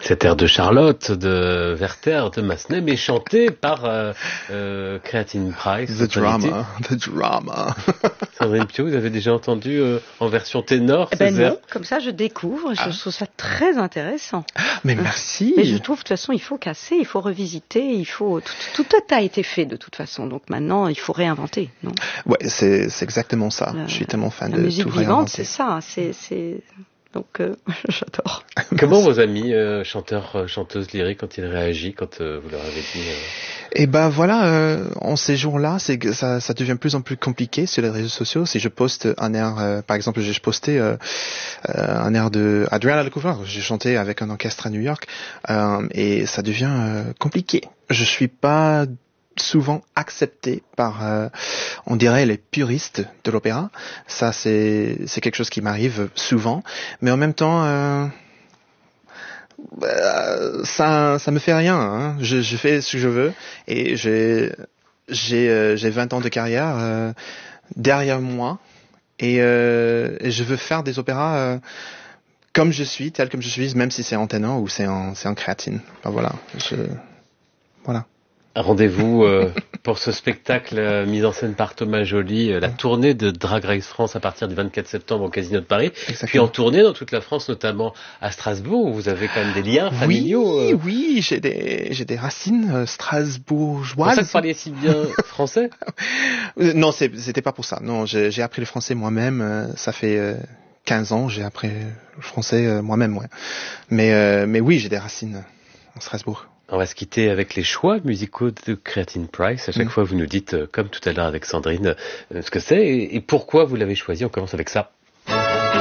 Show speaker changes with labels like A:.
A: Cet air de Charlotte, de Werther, de Massenet, mais chanté par Creatine Price.
B: The drama.
A: Sandrine Piau, vous avez déjà entendu en version ténor ces airs?
C: Non, comme ça je découvre, je trouve ça très intéressant.
B: Mais merci.
C: Mais je trouve de toute façon il faut casser, il faut revisiter, il faut tout a été fait de toute façon, donc maintenant il faut réinventer, non?
B: Ouais, c'est exactement ça. Je suis tellement fan de tout réinventer.
C: La musique vivante, c'est ça, c'est... Donc, j'adore.
A: Comment vos amis, chanteurs, chanteuses lyriques, quand ils réagissent, quand vous leur avez dit...
B: Et ben voilà, en ces jours-là, c'est que ça devient de plus en plus compliqué sur les réseaux sociaux. Si je poste un air, par exemple, j'ai posté un air de Adriana Lecouvreur, j'ai chanté avec un orchestre à New York, et ça devient compliqué. Je suis pas souvent accepté par, on dirait, les puristes de l'opéra. Ça, c'est quelque chose qui m'arrive souvent. Mais en même temps, ça me fait rien. Hein. Je fais ce que je veux et j'ai 20 ans de carrière derrière moi et je veux faire des opéras comme je suis, tel comme je suis, même si c'est en ténor ou c'est en créatine. Ben voilà. Voilà.
A: Rendez-vous pour ce spectacle mis en scène par Thomas Joly, la tournée de Drag Race France à partir du 24 septembre au Casino de Paris,
B: Exactement.
A: Puis en tournée dans toute la France, notamment à Strasbourg, où vous avez quand même des liens familiaux.
B: Oui, j'ai des racines strasbourgeoises.
A: C'est pour ça que vous parliez si bien français?
B: Non, c'était pas pour ça. Non, j'ai appris le français moi-même. Ça fait 15 ans, j'ai appris le français moi-même. Ouais. Mais oui, j'ai des racines en Strasbourg.
A: On va se quitter avec les choix musicaux de Creatine Price. À chaque fois, vous nous dites, comme tout à l'heure avec Sandrine, ce que c'est et pourquoi vous l'avez choisi. On commence avec ça.